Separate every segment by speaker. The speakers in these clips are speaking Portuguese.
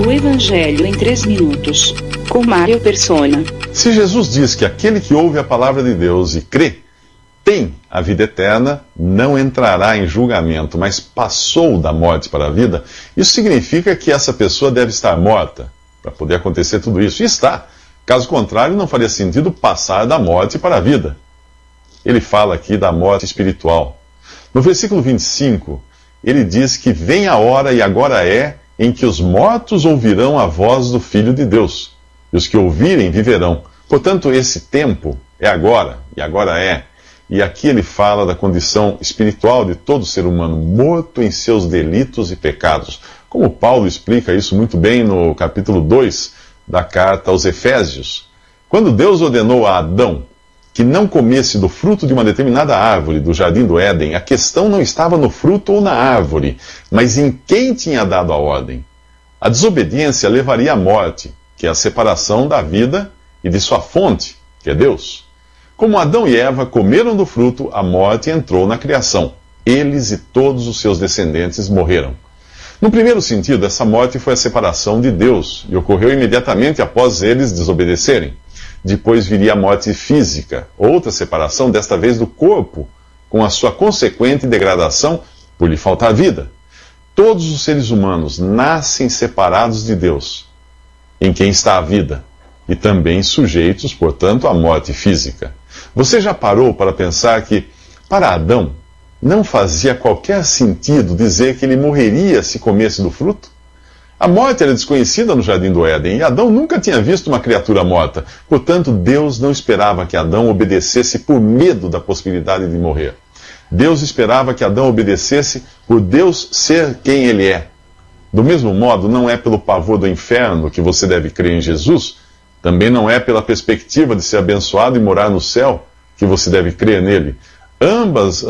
Speaker 1: O Evangelho em 3 minutos, com Mário Persona.
Speaker 2: Se Jesus diz que aquele que ouve a palavra de Deus e crê, tem a vida eterna, não entrará em julgamento, mas passou da morte para a vida, isso significa que essa pessoa deve estar morta para poder acontecer tudo isso. E está. Caso contrário, não faria sentido passar da morte para a vida. Ele fala aqui da morte espiritual. No versículo 25, ele diz que vem a hora, e agora é, em que os mortos ouvirão a voz do Filho de Deus, e os que ouvirem viverão. Portanto, esse tempo é agora, e agora é. E aqui ele fala da condição espiritual de todo ser humano, morto em seus delitos e pecados. Como Paulo explica isso muito bem no capítulo 2 da carta aos Efésios. Quando Deus ordenou a Adão que não comesse do fruto de uma determinada árvore do jardim do Éden, a questão não estava no fruto ou na árvore, mas em quem tinha dado a ordem. A desobediência levaria à morte, que é a separação da vida e de sua fonte, que é Deus. Como Adão e Eva comeram do fruto, a morte entrou na criação. Eles e todos os seus descendentes morreram. No primeiro sentido, essa morte foi a separação de Deus, e ocorreu imediatamente após eles desobedecerem. Depois viria a morte física, outra separação, desta vez do corpo, com a sua consequente degradação por lhe faltar vida. Todos os seres humanos nascem separados de Deus, em quem está a vida, e também sujeitos, portanto, à morte física. Você já parou para pensar que, para Adão, não fazia qualquer sentido dizer que ele morreria se comesse do fruto? A morte era desconhecida no jardim do Éden, e Adão nunca tinha visto uma criatura morta. Portanto, Deus não esperava que Adão obedecesse por medo da possibilidade de morrer. Deus esperava que Adão obedecesse por Deus ser quem ele é. Do mesmo modo, não é pelo pavor do inferno que você deve crer em Jesus, também não é pela perspectiva de ser abençoado e morar no céu que você deve crer nele. Ambos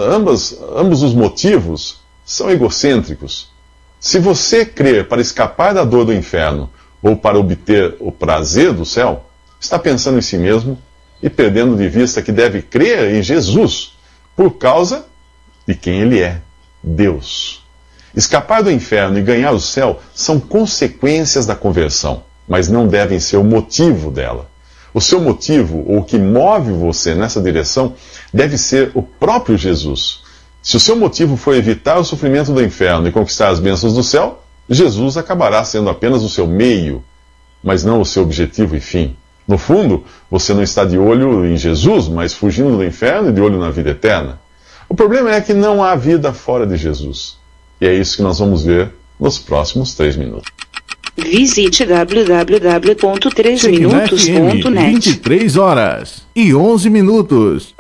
Speaker 2: os motivos são egocêntricos. Se você crer para escapar da dor do inferno ou para obter o prazer do céu, está pensando em si mesmo e perdendo de vista que deve crer em Jesus por causa de quem ele é, Deus. Escapar do inferno e ganhar o céu são consequências da conversão, mas não devem ser o motivo dela. O seu motivo, ou o que move você nessa direção, deve ser o próprio Jesus. Se o seu motivo for evitar o sofrimento do inferno e conquistar as bênçãos do céu, Jesus acabará sendo apenas o seu meio, mas não o seu objetivo e fim. No fundo, você não está de olho em Jesus, mas fugindo do inferno e de olho na vida eterna. O problema é que não há vida fora de Jesus. E é isso que nós vamos ver nos próximos 3 minutos.
Speaker 1: Visite www.3minutos.net.
Speaker 3: 23 horas e 11 minutos.